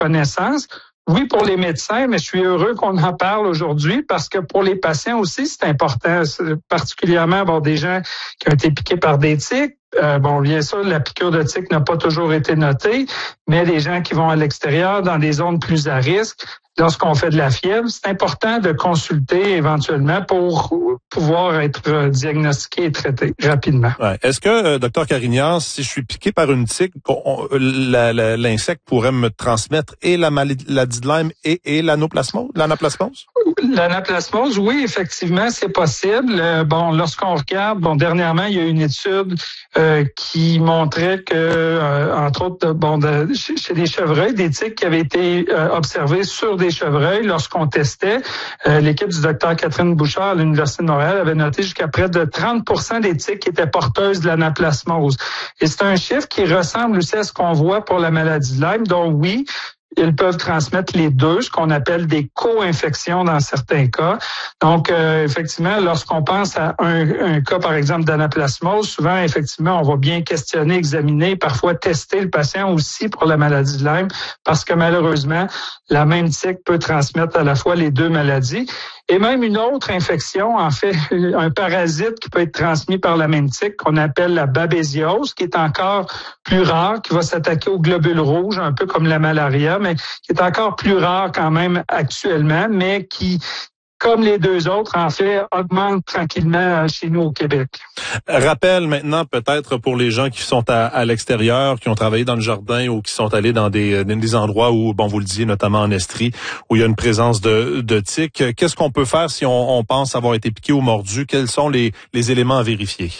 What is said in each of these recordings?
connaissance. Oui, pour les médecins, mais je suis heureux qu'on en parle aujourd'hui parce que pour les patients aussi, c'est important, particulièrement des gens qui ont été piqués par des tiques. Bien sûr, la piqûre de tique n'a pas toujours été notée, mais les gens qui vont à l'extérieur, dans des zones plus à risque, lorsqu'on fait de la fièvre, c'est important de consulter éventuellement pour pouvoir être diagnostiqué et traité rapidement. Ouais. Est-ce que, Dr Carignan, si je suis piqué par une tique, l'insecte pourrait me transmettre et la maladie de Lyme et l'anaplasmose? L'anaplasmose, oui, effectivement, c'est possible. Lorsqu'on regarde, dernièrement, il y a une étude qui montrait que, entre autres, chez les chevreuils, des tiques qui avaient été observées sur des chevreuils lorsqu'on testait. L'équipe du docteur Catherine Bouchard à l'Université de Montréal avait noté jusqu'à près de 30% des tiques qui étaient porteuses de l'anaplasmose. Et c'est un chiffre qui ressemble aussi à ce qu'on voit pour la maladie de Lyme. Donc oui, ils peuvent transmettre les deux, ce qu'on appelle des co-infections dans certains cas. Donc, effectivement, lorsqu'on pense à un cas, par exemple, d'anaplasmose, souvent, effectivement, on va bien questionner, examiner, parfois tester le patient aussi pour la maladie de Lyme, parce que malheureusement, la même tique peut transmettre à la fois les deux maladies. Et même une autre infection, en fait, un parasite qui peut être transmis par la même tique, qu'on appelle la babésiose, qui est encore plus rare, qui va s'attaquer aux globules rouges, un peu comme la malaria, mais qui est encore plus rare quand même actuellement, mais qui, comme les deux autres, en fait, augmente tranquillement chez nous au Québec. Rappel maintenant peut-être pour les gens qui sont à l'extérieur, qui ont travaillé dans le jardin ou qui sont allés dans des endroits où, vous le disiez, notamment en Estrie, où il y a une présence de tiques. Qu'est-ce qu'on peut faire si on pense avoir été piqué ou mordu? Quels sont les éléments à vérifier?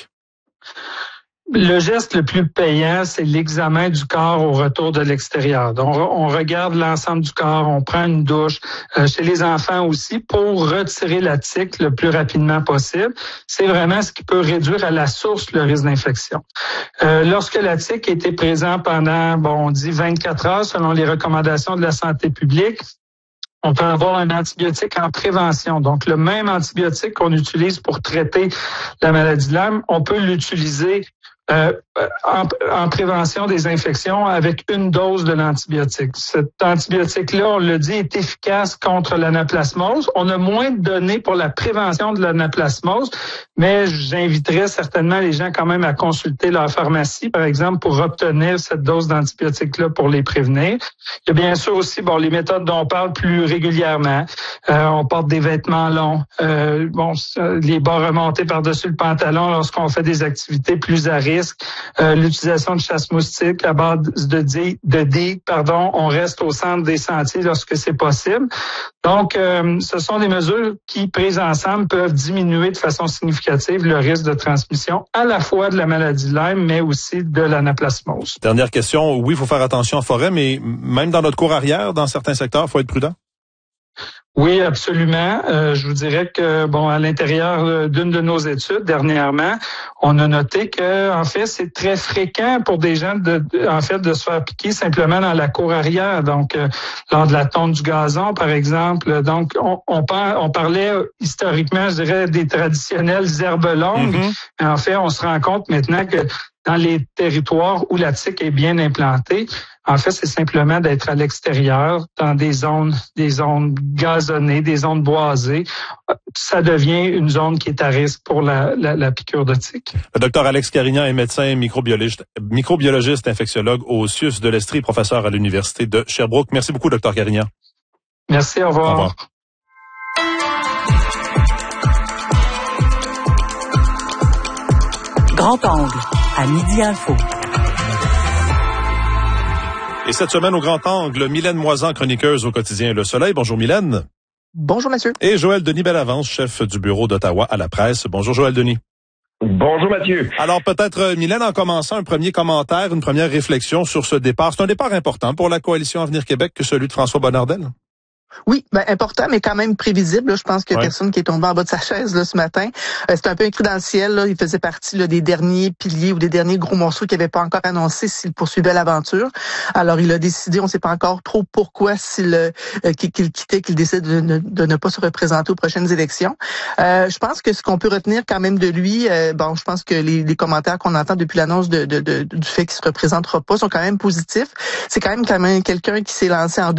Le geste le plus payant, c'est l'examen du corps au retour de l'extérieur. Donc, on regarde l'ensemble du corps, on prend une douche. Chez les enfants aussi, pour retirer la tique le plus rapidement possible. C'est vraiment ce qui peut réduire à la source le risque d'infection. Lorsque la tique était présente pendant, on dit 24 heures, selon les recommandations de la santé publique, on peut avoir un antibiotique en prévention. Donc, le même antibiotique qu'on utilise pour traiter la maladie de Lyme, on peut l'utiliser en prévention des infections avec une dose de l'antibiotique. Cet antibiotique-là, on le dit, est efficace contre l'anaplasmose. On a moins de données pour la prévention de l'anaplasmose, mais j'inviterais certainement les gens quand même à consulter leur pharmacie, par exemple, pour obtenir cette dose d'antibiotique-là pour les prévenir. Il y a bien sûr aussi les méthodes dont on parle plus régulièrement. On porte des vêtements longs, les bas remontés par-dessus le pantalon lorsqu'on fait des activités plus à risque. L'utilisation de chasse moustique à base de digues, on reste au centre des sentiers lorsque c'est possible. Donc, ce sont des mesures qui, prises ensemble, peuvent diminuer de façon significative le risque de transmission à la fois de la maladie de Lyme, mais aussi de l'anaplasmose. Dernière question. Oui, il faut faire attention en forêt, mais même dans notre cour arrière, dans certains secteurs, il faut être prudent. Oui, absolument. Je vous dirais que à l'intérieur d'une de nos études dernièrement, on a noté que en fait c'est très fréquent pour des gens de se faire piquer simplement dans la cour arrière. Donc lors de la tonte du gazon, par exemple. Donc on parlait historiquement, je dirais, des traditionnelles herbes longues. Mm-hmm. Mais en fait, on se rend compte maintenant que dans les territoires où la tique est bien implantée, en fait, c'est simplement d'être à l'extérieur, dans des zones gazonnées, des zones boisées. Ça devient une zone qui est à risque pour la piqûre de tique. Le docteur Alex Carignan est médecin microbiologiste infectiologue au CIUS de l'Estrie, professeur à l'Université de Sherbrooke. Merci beaucoup, docteur Carignan. Merci, au revoir. Au revoir. Grand angle, à Midi Info. Et cette semaine, au Grand Angle, Mylène Moisan, chroniqueuse au quotidien Le Soleil. Bonjour Mylène. Bonjour Mathieu. Et Joël Denis Bellavance, chef du bureau d'Ottawa à la presse. Bonjour Joël Denis. Bonjour Mathieu. Alors peut-être, Mylène, en commençant, un premier commentaire, une première réflexion sur ce départ. C'est un départ important pour la Coalition Avenir Québec que celui de François Bonnardel. Oui, important, mais quand même prévisible. Là. Je pense qu'il y a personne qui est tombé en bas de sa chaise là, ce matin. C'était un peu un cri dans le ciel. Là. Il faisait partie des derniers piliers ou des derniers gros morceaux qu'il n'avait pas encore annoncé s'il poursuivait l'aventure. Alors, il a décidé, on ne sait pas encore trop pourquoi, qu'il quittait, qu'il décide de ne pas se représenter aux prochaines élections. Je pense que ce qu'on peut retenir quand même de lui, je pense que les commentaires qu'on entend depuis l'annonce du fait qu'il se représentera pas sont quand même positifs. C'est quand même quelqu'un qui s'est lancé en